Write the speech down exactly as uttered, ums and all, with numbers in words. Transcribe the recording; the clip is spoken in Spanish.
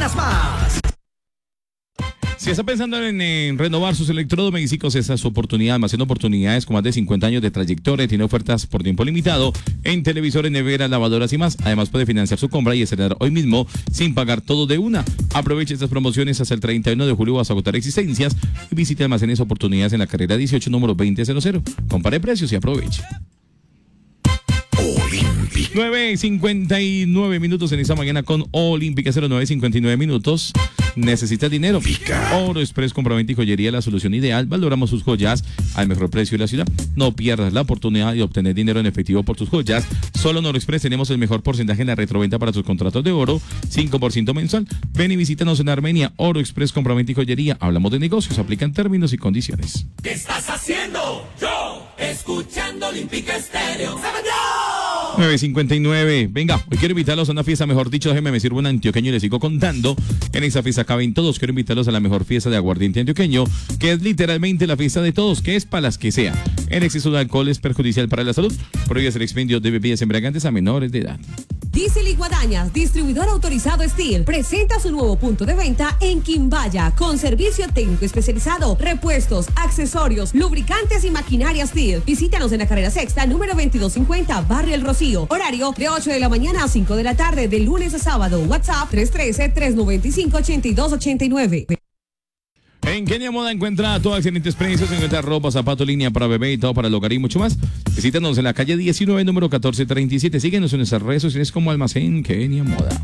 ganas más. Si está pensando en, en renovar sus electrodomésticos, esa es su oportunidad. Almacena oportunidades con más de cincuenta años de trayectoria. Tiene ofertas por tiempo limitado en televisores, neveras, lavadoras y más. Además, puede financiar su compra y estrenar hoy mismo sin pagar todo de una. Aproveche estas promociones hasta el treinta y uno de julio hasta agotar existencias y visite Almacenes Oportunidades en la carrera dieciocho, número veinte cero cero. Compare precios y aproveche. nueve cincuenta y nueve minutos en esta mañana con Olímpica. Cero nueve cincuenta y nueve minutos. ¿Necesitas dinero? Oro Express, compraventa y joyería, la solución ideal. Valoramos sus joyas al mejor precio de la ciudad. No pierdas la oportunidad de obtener dinero en efectivo por tus joyas. Solo en Oro Express tenemos el mejor porcentaje en la retroventa para tus contratos de oro, cinco por ciento mensual. Ven y visítanos en Armenia. Oro Express, compraventa y joyería. Hablamos de negocios, aplican términos y condiciones. ¿Qué estás haciendo? Yo, escuchando Olímpica Estéreo. nueve cincuenta y nueve. Venga, hoy quiero invitarlos a una fiesta, mejor dicho, déjenme me sirvo un antioqueño y les sigo contando. En esa fiesta caben todos. Quiero invitarlos a la mejor fiesta de aguardiente antioqueño, que es literalmente la fiesta de todos, que es para las que sea. El exceso de alcohol es perjudicial para la salud. Prohíbe el expendio de bebidas embriagantes a menores de edad. Diesel y Guadañas, distribuidor autorizado Steel, presenta su nuevo punto de venta en Quimbaya, con servicio técnico especializado, repuestos, accesorios, lubricantes y maquinaria Steel. Visítanos en la carrera sexta, número veintidós cincuenta, Barrio El Rocío. Horario de ocho de la mañana a cinco de la tarde, de lunes a sábado. WhatsApp tres uno tres, tres nueve cinco, ocho dos ocho nueve. En Kenia Moda encuentra todos excelentes precios, encuentra ropa, zapatos, línea para bebé y todo para el hogar y mucho más. Visítanos en la calle diecinueve, número catorce treinta y siete. Síguenos en nuestras redes sociales como Almacén Kenia Moda.